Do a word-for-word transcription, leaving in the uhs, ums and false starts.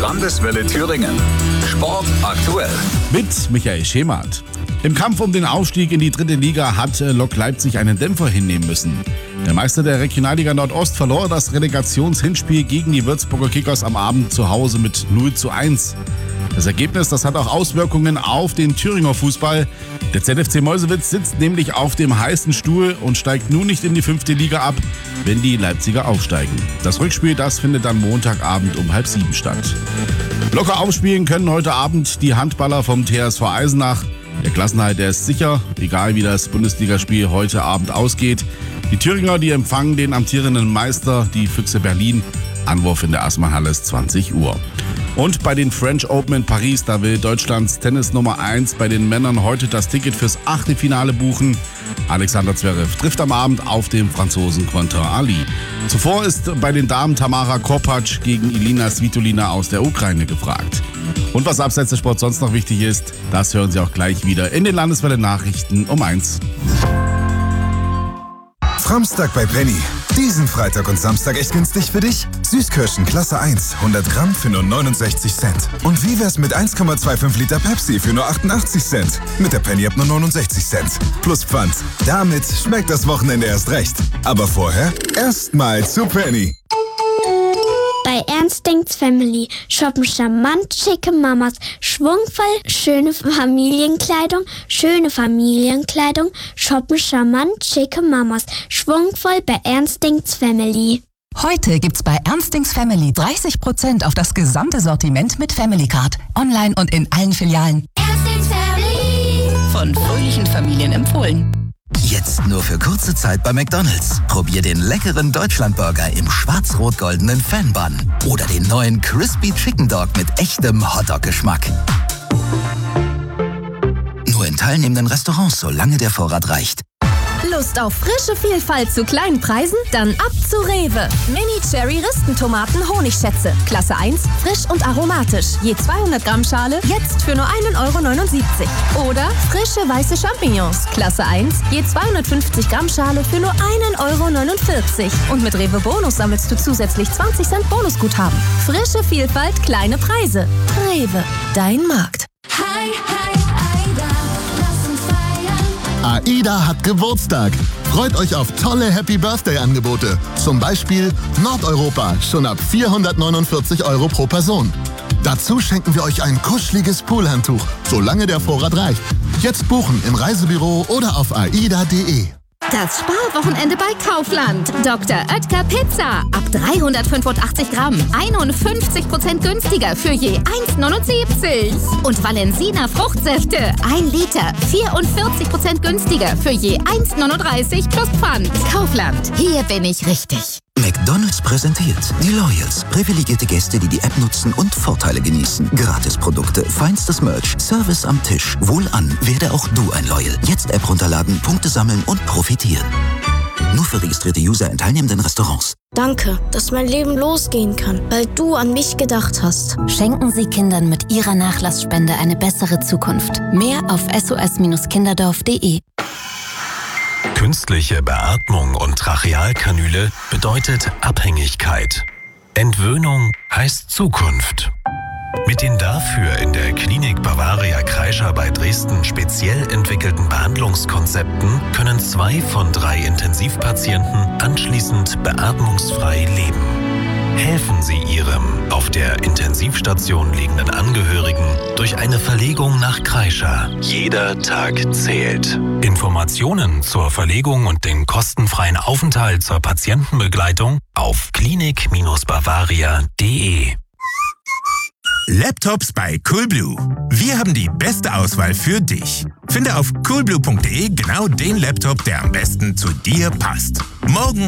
Landeswelle Thüringen. Sport aktuell. Mit Michael Schemath. Im Kampf um den Aufstieg in die dritte Liga hat Lok Leipzig einen Dämpfer hinnehmen müssen. Der Meister der Regionalliga Nordost verlor das Relegationshinspiel gegen die Würzburger Kickers am Abend zu Hause mit null zu eins. Das Ergebnis, das hat auch Auswirkungen auf den Thüringer Fußball. Der Z F C Meuselwitz sitzt nämlich auf dem heißen Stuhl und steigt nun nicht in die fünfte Liga ab, wenn die Leipziger aufsteigen. Das Rückspiel, das findet dann Montagabend um halb sieben statt. Locker aufspielen können heute Abend die Handballer vom T S V Eisenach. Der Klassenerhalt, der ist sicher, egal wie das Bundesligaspiel heute Abend ausgeht. Die Thüringer, die empfangen den amtierenden Meister, die Füchse Berlin. Anwurf in der Assmann-Halle ist zwanzig Uhr. Und bei den French Open in Paris, da will Deutschlands Tennis Nummer eins bei den Männern heute das Ticket fürs Achtelfinale buchen. Alexander Zverev trifft am Abend auf den Franzosen Quentin Ali. Zuvor ist bei den Damen Tamara Korpatsch gegen Elina Svitolina aus der Ukraine gefragt. Und was abseits des Sports sonst noch wichtig ist, das hören Sie auch gleich wieder in den Landeswelle Nachrichten um eins. Samstag bei Penny. Diesen Freitag und Samstag echt günstig für dich? Süßkirschen Klasse eins, hundert Gramm für nur neunundsechzig Cent. Und wie wär's mit eins Komma fünfundzwanzig Liter Pepsi für nur achtundachtzig Cent? Mit der Penny ab nur neunundsechzig Cent. Plus Pfand. Damit schmeckt das Wochenende erst recht. Aber vorher erstmal zu Penny. Bei Ernstings Family shoppen charmant schicke Mamas, schwungvoll schöne Familienkleidung, schöne Familienkleidung, shoppen charmant schicke Mamas, schwungvoll bei Ernstings Family. Heute gibt's bei Ernstings Family dreißig Prozent auf das gesamte Sortiment mit Family Card. Online und in allen Filialen. Ernstings Family. Von fröhlichen Familien empfohlen. Jetzt nur für kurze Zeit bei McDonald's. Probier den leckeren Deutschlandburger im schwarz-rot-goldenen Fan-Bun. Oder den neuen Crispy Chicken Dog mit echtem Hotdog-Geschmack. Nur in teilnehmenden Restaurants, solange der Vorrat reicht. Lust auf frische Vielfalt zu kleinen Preisen? Dann ab zu Rewe. Mini-Cherry-Ristentomaten Honigschätze. Klasse eins, frisch und aromatisch. Je zweihundert Gramm Schale, jetzt für nur einen Euro neunundsiebzig. Oder frische weiße Champignons. Klasse eins, je zweihundertfünfzig Gramm Schale für nur einen Euro neunundvierzig. Und mit Rewe Bonus sammelst du zusätzlich zwanzig Cent Bonusguthaben. Frische Vielfalt, kleine Preise. Rewe, dein Markt. Hi, hi, Aida, lass uns feiern. AIDA hat Geburtstag. Freut euch auf tolle Happy Birthday Angebote. Zum Beispiel Nordeuropa, schon ab vierhundertneunundvierzig Euro pro Person. Dazu schenken wir euch ein kuscheliges Poolhandtuch, solange der Vorrat reicht. Jetzt buchen im Reisebüro oder auf aida punkt de. Das Sparwochenende bei Kaufland. Doktor Oetker Pizza. Ab dreihundertfünfundachtzig Gramm. einundfünfzig Prozent günstiger für je eins neunundsiebzig. Und Valensina Fruchtsäfte. ein Liter. vierundvierzig Prozent günstiger für je eins neununddreißig plus Pfand. Kaufland. Hier bin ich richtig. McDonald's präsentiert die Loyals. Privilegierte Gäste, die die App nutzen und Vorteile genießen. Gratisprodukte, feinstes Merch, Service am Tisch. Wohlan, werde auch du ein Loyal. Jetzt App runterladen, Punkte sammeln und profitieren. Nur für registrierte User in teilnehmenden Restaurants. Danke, dass mein Leben losgehen kann, weil du an mich gedacht hast. Schenken Sie Kindern mit Ihrer Nachlassspende eine bessere Zukunft. Mehr auf s o s kinderdorf punkt de. Künstliche Beatmung und Trachealkanüle bedeutet Abhängigkeit. Entwöhnung heißt Zukunft. Mit den dafür in der Klinik Bavaria Kreischer bei Dresden speziell entwickelten Behandlungskonzepten können zwei von drei Intensivpatienten anschließend beatmungsfrei leben. Helfen Sie Ihrem auf der Intensivstation liegenden Angehörigen durch eine Verlegung nach Kreischer. Jeder Tag zählt. Informationen zur Verlegung und den kostenfreien Aufenthalt zur Patientenbegleitung auf klinik Bavaria punkt de. Laptops bei Coolblue. Wir haben die beste Auswahl für dich. Finde auf coolblue punkt de genau den Laptop, der am besten zu dir passt. Morgen